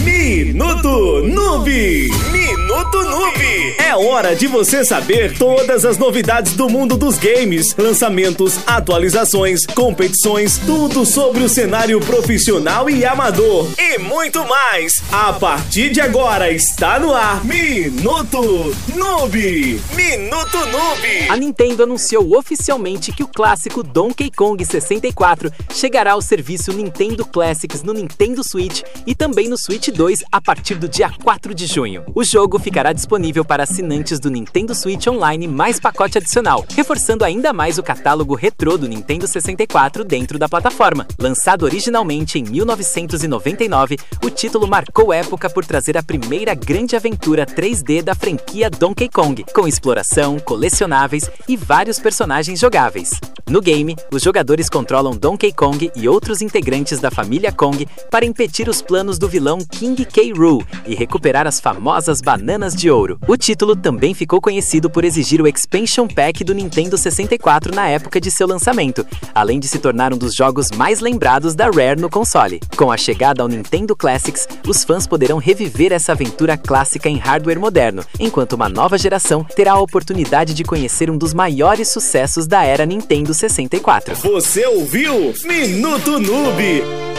Minuto Noob! Minuto Noob! É hora de você saber todas as novidades do mundo dos games, lançamentos, atualizações, competições, tudo sobre o cenário profissional e amador e muito mais. A partir de agora está no ar Minuto Noob! Minuto Noob! A Nintendo anunciou oficialmente que o clássico Donkey Kong 64 chegará ao serviço Nintendo Classics no Nintendo Switch e também no Switch 2 a partir do dia 4 de junho. O jogo ficará disponível para assinantes do Nintendo Switch Online mais pacote adicional, reforçando ainda mais o catálogo retrô do Nintendo 64 dentro da plataforma. Lançado originalmente em 1999, o título marcou época por trazer a primeira grande aventura 3D da franquia Donkey Kong, com exploração, colecionáveis e vários personagens jogáveis. No game, os jogadores controlam Donkey Kong e outros integrantes da família Kong para impedir os planos do vilão King K. Rool e recuperar as famosas bananas de ouro. O título também ficou conhecido por exigir o Expansion Pack do Nintendo 64 na época de seu lançamento, além de se tornar um dos jogos mais lembrados da Rare no console. Com a chegada ao Nintendo Classics, os fãs poderão reviver essa aventura clássica em hardware moderno, enquanto uma nova geração terá a oportunidade de conhecer um dos maiores sucessos da era Nintendo 64. Você ouviu? Minuto Noob!